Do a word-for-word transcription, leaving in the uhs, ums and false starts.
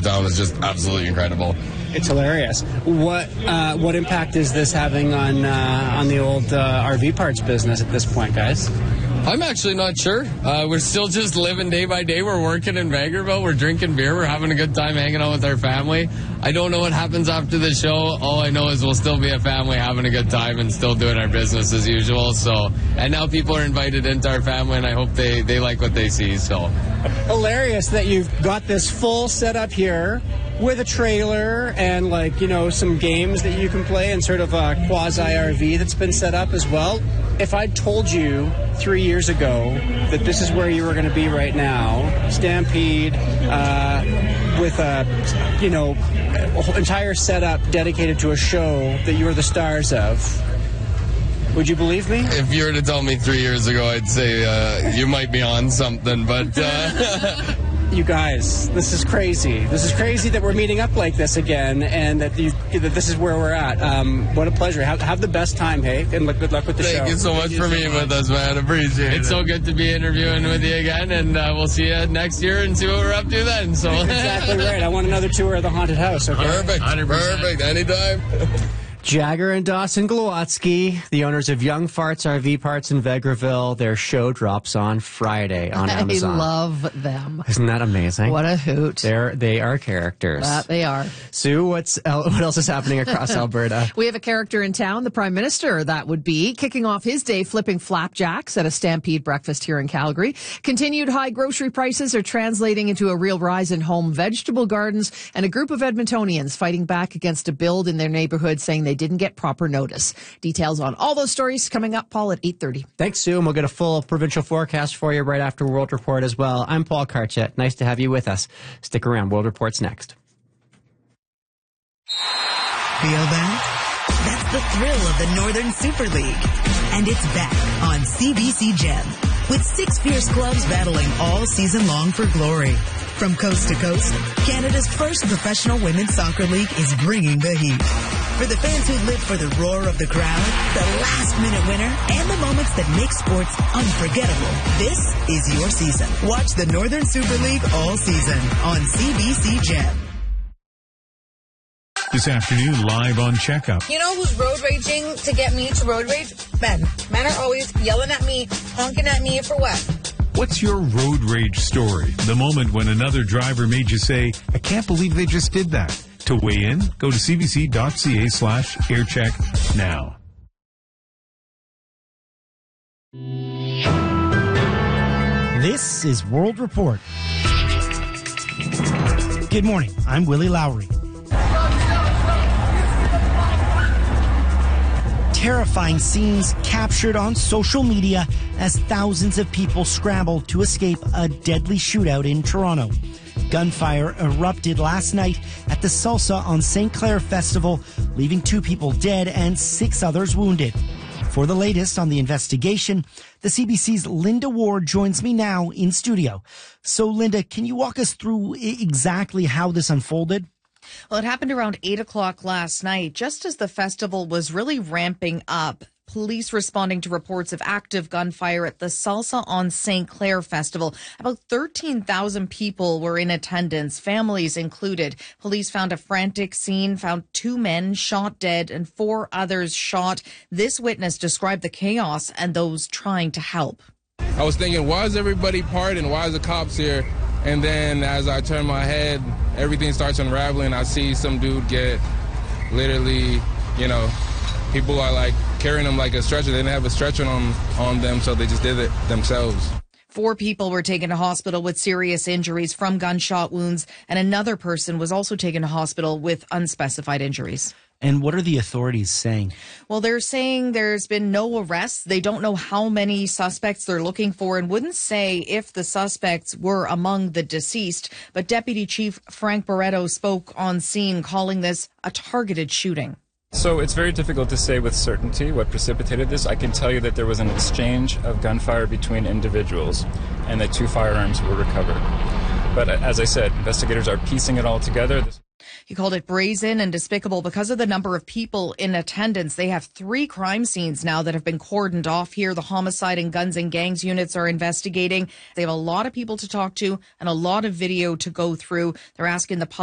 town is just absolutely incredible. It's hilarious. What uh, what impact is this having on uh, on the old uh, R V parts business at this point, guys? I'm actually not sure. Uh, we're still just living day by day. We're working in Vegreville. We're drinking beer. We're having a good time hanging out with our family. I don't know what happens after the show. All I know is we'll still be a family having a good time and still doing our business as usual. So, and now people are invited into our family, and I hope they, they like what they see. So, hilarious that you've got this full setup here with a trailer and, like, you know, some games that you can play and sort of a quasi-R V that's been set up as well. If I'd told you three years ago that this is where you were going to be right now, Stampede, uh, with a, you know, a entire setup dedicated to a show that you were the stars of, would you believe me? If you were to tell me three years ago, I'd say uh, you might be on something, but... Uh... You guys, this is crazy. This is crazy that we're meeting up like this again, and that, you, that this is where we're at. Um, what a pleasure. Have, have the best time, hey, and look, good luck with the Thank show. Thank you so much Thank for being so with us, man. Appreciate it. It's so good to be interviewing with you again, and uh, we'll see you next year and see what we're up to then. So exactly right. I want another tour of the haunted house. Okay? Perfect. one hundred percent. Perfect. Anytime. Jagger and Dawson Glowatsky, the owners of Young Farts R V Parts in Vegreville. Their show drops on Friday on Amazon. I love them. Isn't that amazing? What a hoot. They're, they are characters. That they are. Sue, what's what else is happening across Alberta? We have a character in town, the Prime Minister, that would be, kicking off his day flipping flapjacks at a Stampede breakfast here in Calgary. Continued high grocery prices are translating into a real rise in home vegetable gardens, and a group of Edmontonians fighting back against a build in their neighborhood saying they didn't get proper notice. Details on all those stories coming up, Paul, at eight thirty. Thanks, Sue, and we'll get a full provincial forecast for you right after World Report as well. I'm Paul Karchet. Nice to have you with us. Stick around. World Report's next. Feel that? That's the thrill of the Northern Super League. And it's back on C B C Gem, with six fierce clubs battling all season long for glory. From coast to coast, Canada's first professional women's soccer league is bringing the heat. For the fans who live for the roar of the crowd, the last-minute winner, and the moments that make sports unforgettable, this is your season. Watch the Northern Super League all season on C B C Gem. This afternoon, live on Checkup. You know who's road raging to get me to road rage? Men. Men are always yelling at me, honking at me for what? What's your road rage story? The moment when another driver made you say, I can't believe they just did that. To weigh in, go to cbc.ca slash aircheck now. This is World Report. Good morning. I'm Willie Lowry. Terrifying scenes captured on social media as thousands of people scrambled to escape a deadly shootout in Toronto. Gunfire erupted last night at the Salsa on Saint Clair Festival, leaving two people dead and six others wounded. For the latest on the investigation, the C B C's Linda Ward joins me now in studio. So, Linda, can you walk us through exactly how this unfolded? Well, it happened around eight o'clock last night, just as the festival was really ramping up. Police responding to reports of active gunfire at the Salsa on Saint Clair Festival. About thirteen thousand people were in attendance, families included. Police found a frantic scene, found two men shot dead and four others shot. This witness described the chaos and those trying to help. I was thinking, why is everybody partying? Why is the cops here? And then as I turn my head, everything starts unraveling. I see some dude get literally, you know, people are like carrying him like a stretcher. They didn't have a stretcher on, on them, so they just did it themselves. Four people were taken to hospital with serious injuries from gunshot wounds, and another person was also taken to hospital with unspecified injuries. And what are the authorities saying? Well, they're saying there's been no arrests. They don't know how many suspects they're looking for and wouldn't say if the suspects were among the deceased. But Deputy Chief Frank Barretto spoke on scene, calling this a targeted shooting. So it's very difficult to say with certainty what precipitated this. I can tell you that there was an exchange of gunfire between individuals and that two firearms were recovered. But as I said, investigators are piecing it all together. He called it brazen and despicable because of the number of people in attendance. They have three crime scenes now that have been cordoned off here. The homicide and guns and gangs units are investigating. They have a lot of people to talk to and a lot of video to go through. They're asking the public